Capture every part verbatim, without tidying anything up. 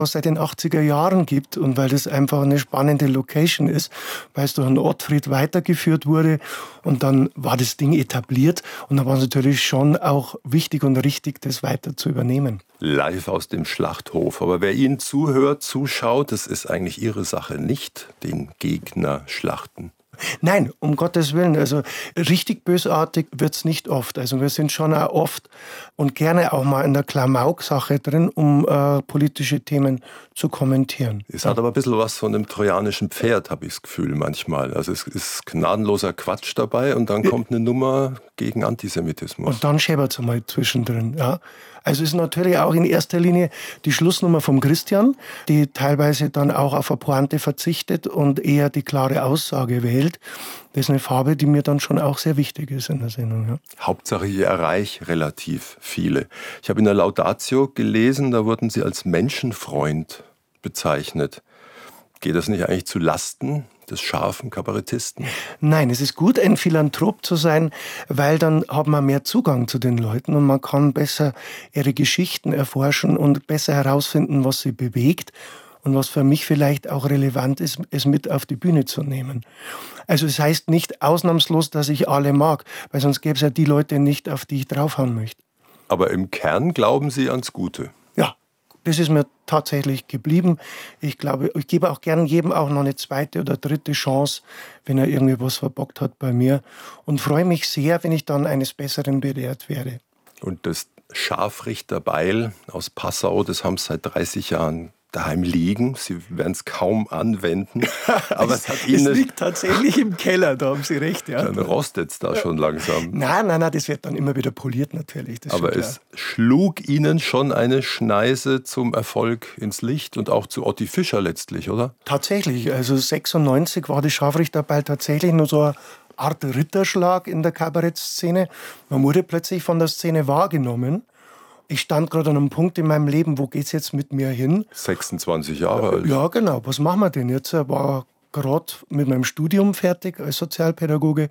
was seit den achtziger Jahren gibt und weil das einfach eine spannende Location ist, weil es durch den Ottfried weitergeführt wurde und dann war das Ding etabliert und dann war es natürlich schon auch wichtig und richtig, das weiter zu übernehmen. Live aus dem Schlachthof. Aber wer Ihnen zuhört, zuschaut, das ist eigentlich Ihre Sache, nicht den Gegner schlachten. Nein, um Gottes Willen. Also richtig bösartig wird's nicht oft. Also wir sind schon auch oft und gerne auch mal in der Klamauk-Sache drin, um äh, politische Themen zu kommentieren. Es hat aber ein bisschen was von einem trojanischen Pferd, habe ich das Gefühl manchmal. Also es ist gnadenloser Quatsch dabei und dann kommt eine Nummer gegen Antisemitismus. Und dann schäbert's mal zwischendrin, ja. Also ist natürlich auch in erster Linie die Schlussnummer vom Christian, die teilweise dann auch auf eine Pointe verzichtet und eher die klare Aussage wählt. Das ist eine Farbe, die mir dann schon auch sehr wichtig ist in der Sendung. Ja. Hauptsache, ich erreiche relativ viele. Ich habe in der Laudatio gelesen, da wurden Sie als Menschenfreund bezeichnet. Geht das nicht eigentlich zu Lasten des scharfen Kabarettisten? Nein, es ist gut, ein Philanthrop zu sein, weil dann hat man mehr Zugang zu den Leuten und man kann besser ihre Geschichten erforschen und besser herausfinden, was sie bewegt und was für mich vielleicht auch relevant ist, es mit auf die Bühne zu nehmen. Also es heißt nicht ausnahmslos, dass ich alle mag, weil sonst gäbe es ja die Leute nicht, auf die ich draufhauen möchte. Aber im Kern glauben Sie ans Gute? Ja, das ist mir tatsächlich geblieben. Ich glaube, ich gebe auch gern jedem auch noch eine zweite oder dritte Chance, wenn er irgendwie was verbockt hat bei mir. Und freue mich sehr, wenn ich dann eines Besseren belehrt werde. Und das Scharfrichterbeil aus Passau, das haben Sie seit dreißig Jahren daheim liegen. Sie werden es kaum anwenden. Aber es, hat Ihnen es liegt tatsächlich im Keller, da haben Sie recht. Ja. Dann rostet es da schon langsam. Nein, nein, nein, das wird dann immer wieder poliert natürlich. Das Aber es schlug Ihnen schon eine Schneise zum Erfolg ins Licht und auch zu Otti Fischer letztlich, oder? Tatsächlich, also sechsundneunzig war das Scharfrichterbeil tatsächlich nur so eine Art Ritterschlag in der Kabarettszene. Man wurde plötzlich von der Szene wahrgenommen. Ich stand gerade an einem Punkt in meinem Leben, wo geht's jetzt mit mir hin? sechsundzwanzig Jahre alt. Ja, genau. Was machen wir denn jetzt? Ich war gerade mit meinem Studium fertig als Sozialpädagoge.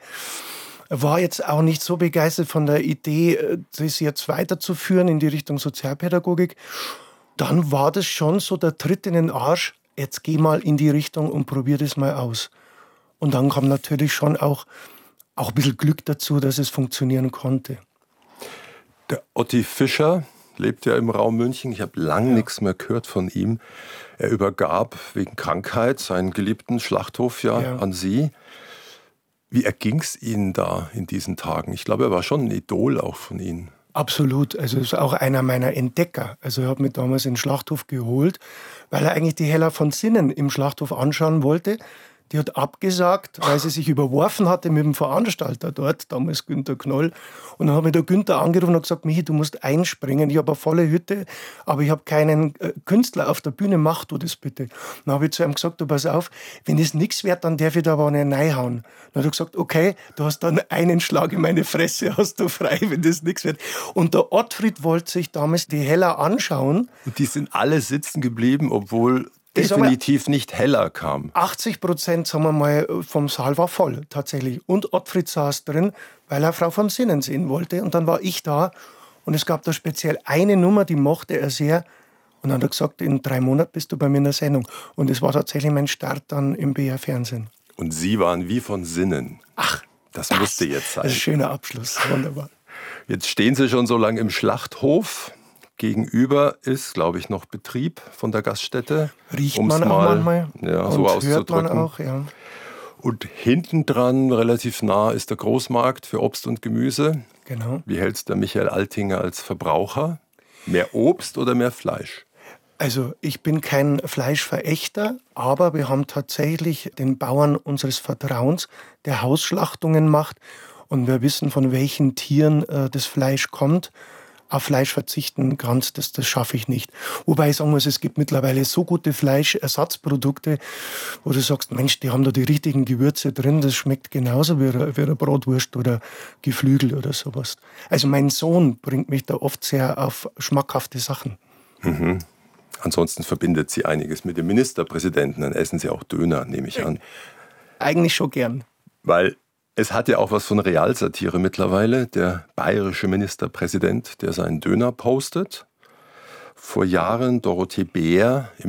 War jetzt auch nicht so begeistert von der Idee, das jetzt weiterzuführen in die Richtung Sozialpädagogik. Dann war das schon so der Tritt in den Arsch. Jetzt geh mal in die Richtung und probier das mal aus. Und dann kam natürlich schon auch, auch ein bisschen Glück dazu, dass es funktionieren konnte. Der Otti Fischer lebt ja im Raum München. Ich habe lange ja. nichts mehr gehört von ihm. Er übergab wegen Krankheit seinen geliebten Schlachthof ja, ja. an Sie. Wie erging es Ihnen da in diesen Tagen? Ich glaube, er war schon ein Idol auch von Ihnen. Absolut. Also er ist auch einer meiner Entdecker. Also er hat mich damals in den Schlachthof geholt, weil er eigentlich die Hella von Sinnen im Schlachthof anschauen wollte. Die hat abgesagt, weil sie sich überworfen hatte mit dem Veranstalter dort, damals Günter Knoll. Und dann hat mich der Günther angerufen und gesagt, Michi, du musst einspringen. Ich habe eine volle Hütte, aber ich habe keinen äh, Künstler auf der Bühne, mach du das bitte. Dann habe ich zu ihm gesagt, du pass auf, wenn es nichts wird, dann darf ich da aber eine reinhauen. Dann hat er gesagt, okay, du hast dann einen Schlag in meine Fresse, hast du frei, wenn das nichts wird. Und der Ottfried wollte sich damals die Hella anschauen. Und die sind alle sitzen geblieben, obwohl definitiv nicht heller kam. achtzig Prozent, sagen wir mal, vom Saal war voll, tatsächlich. Und Ottfried saß drin, weil er Frau von Sinnen sehen wollte. Und dann war ich da und es gab da speziell eine Nummer, die mochte er sehr. Und dann hat er gesagt, in drei Monaten bist du bei mir in der Sendung. Und es war tatsächlich mein Start dann im B R-Fernsehen. Und Sie waren wie von Sinnen. Ach, das, das musste jetzt sein. Das ist ein schöner Abschluss, wunderbar. Jetzt stehen Sie schon so lange im Schlachthof. Gegenüber ist, glaube ich, noch Betrieb von der Gaststätte. Riecht man auch manchmal. Ja, und so auszudrücken. Hört man auch, ja. Und hinten dran, relativ nah, ist der Großmarkt für Obst und Gemüse. Genau. Wie hält's der Michael Altinger als Verbraucher? Mehr Obst oder mehr Fleisch? Also ich bin kein Fleischverächter, aber wir haben tatsächlich den Bauern unseres Vertrauens, der Hausschlachtungen macht. Und wir wissen, von welchen Tieren äh, das Fleisch kommt. Auf Fleisch verzichten ganz, das, das schaffe ich nicht. Wobei ich sagen muss, es gibt mittlerweile so gute Fleischersatzprodukte, wo du sagst, Mensch, die haben da die richtigen Gewürze drin, das schmeckt genauso wie eine, wie eine Bratwurst oder Geflügel oder sowas. Also mein Sohn bringt mich da oft sehr auf schmackhafte Sachen. Mhm. Ansonsten verbindet Sie einiges mit dem Ministerpräsidenten, dann essen Sie auch Döner, nehme ich an. Eigentlich schon gern. Weil es hat ja auch was von Realsatire mittlerweile, der bayerische Ministerpräsident, der seinen Döner postet. vor Jahren Dorothee Beer